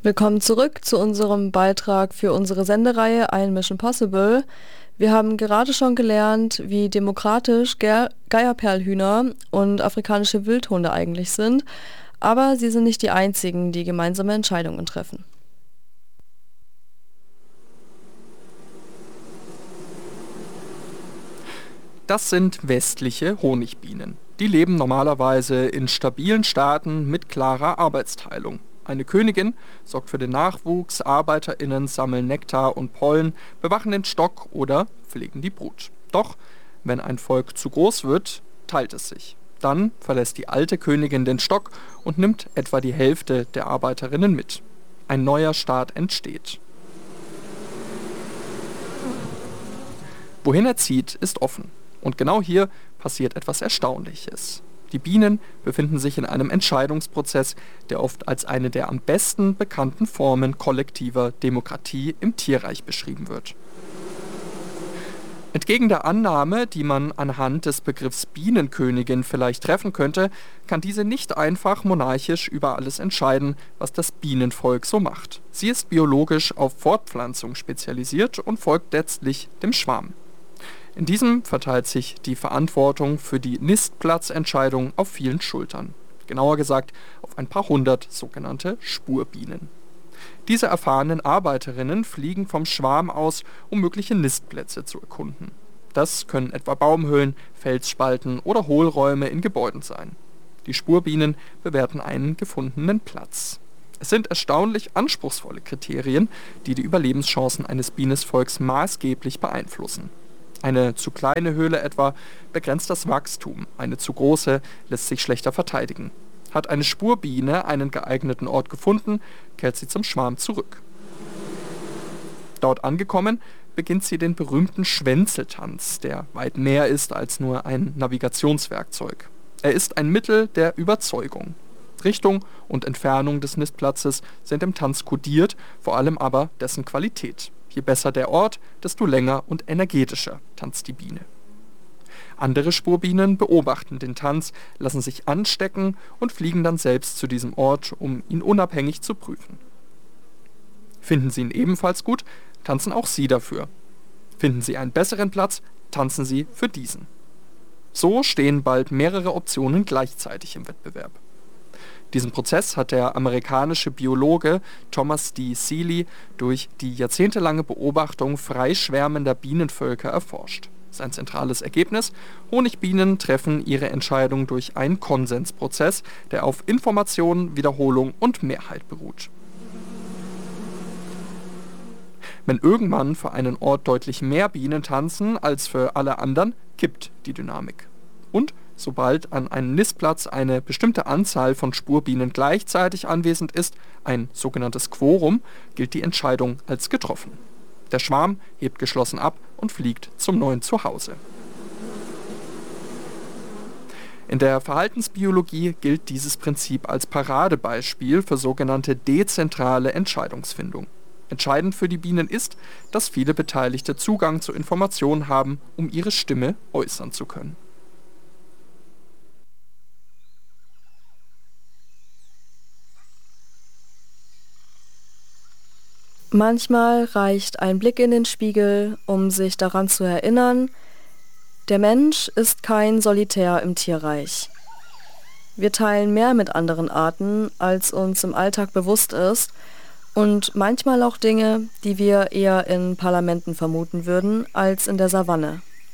Willkommen zurück zu unserem Beitrag für unsere Sendereihe Ein Mission Possible. Wir haben gerade schon gelernt, wie demokratisch Geierperlhühner und afrikanische Wildhunde eigentlich sind, aber sie sind nicht die einzigen, die gemeinsame Entscheidungen treffen. Das sind westliche Honigbienen. Die leben normalerweise in stabilen Staaten mit klarer Arbeitsteilung. Eine Königin sorgt für den Nachwuchs, ArbeiterInnen sammeln Nektar und Pollen, bewachen den Stock oder pflegen die Brut. Doch, wenn ein Volk zu groß wird, teilt es sich. Dann verlässt die alte Königin den Stock und nimmt etwa die Hälfte der ArbeiterInnen mit. Ein neuer Staat entsteht. Wohin er zieht, ist offen. Und genau hier passiert etwas Erstaunliches. Die Bienen befinden sich in einem Entscheidungsprozess, der oft als eine der am besten bekannten Formen kollektiver Demokratie im Tierreich beschrieben wird. Entgegen der Annahme, die man anhand des Begriffs Bienenkönigin vielleicht treffen könnte, kann diese nicht einfach monarchisch über alles entscheiden, was das Bienenvolk so macht. Sie ist biologisch auf Fortpflanzung spezialisiert und folgt letztlich dem Schwarm. In diesem verteilt sich die Verantwortung für die Nistplatzentscheidung auf vielen Schultern. Genauer gesagt auf ein paar hundert sogenannte Spurbienen. Diese erfahrenen Arbeiterinnen fliegen vom Schwarm aus, um mögliche Nistplätze zu erkunden. Das können etwa Baumhöhlen, Felsspalten oder Hohlräume in Gebäuden sein. Die Spurbienen bewerten einen gefundenen Platz. Es sind erstaunlich anspruchsvolle Kriterien, die die Überlebenschancen eines Bienenvolks maßgeblich beeinflussen. Eine zu kleine Höhle etwa begrenzt das Wachstum, eine zu große lässt sich schlechter verteidigen. Hat eine Spurbiene einen geeigneten Ort gefunden, kehrt sie zum Schwarm zurück. Dort angekommen, beginnt sie den berühmten Schwänzeltanz, der weit mehr ist als nur ein Navigationswerkzeug. Er ist ein Mittel der Überzeugung. Richtung und Entfernung des Nistplatzes sind im Tanz kodiert, vor allem aber dessen Qualität. Je besser der Ort, desto länger und energetischer tanzt die Biene. Andere Spurbienen beobachten den Tanz, lassen sich anstecken und fliegen dann selbst zu diesem Ort, um ihn unabhängig zu prüfen. Finden sie ihn ebenfalls gut, tanzen auch sie dafür. Finden sie einen besseren Platz, tanzen sie für diesen. So stehen bald mehrere Optionen gleichzeitig im Wettbewerb. Diesen Prozess hat der amerikanische Biologe Thomas D. Seeley durch die jahrzehntelange Beobachtung freischwärmender Bienenvölker erforscht. Sein zentrales Ergebnis: Honigbienen treffen ihre Entscheidung durch einen Konsensprozess, der auf Information, Wiederholung und Mehrheit beruht. Wenn irgendwann für einen Ort deutlich mehr Bienen tanzen als für alle anderen, kippt die Dynamik. Und sobald an einem Nistplatz eine bestimmte Anzahl von Spurbienen gleichzeitig anwesend ist, ein sogenanntes Quorum, gilt die Entscheidung als getroffen. Der Schwarm hebt geschlossen ab und fliegt zum neuen Zuhause. In der Verhaltensbiologie gilt dieses Prinzip als Paradebeispiel für sogenannte dezentrale Entscheidungsfindung. Entscheidend für die Bienen ist, dass viele Beteiligte Zugang zu Informationen haben, um ihre Stimme äußern zu können. Manchmal reicht ein Blick in den Spiegel, um sich daran zu erinnern, der Mensch ist kein Solitär im Tierreich. Wir teilen mehr mit anderen Arten, als uns im Alltag bewusst ist, und manchmal auch Dinge, die wir eher in Parlamenten vermuten würden, als in der Savanne.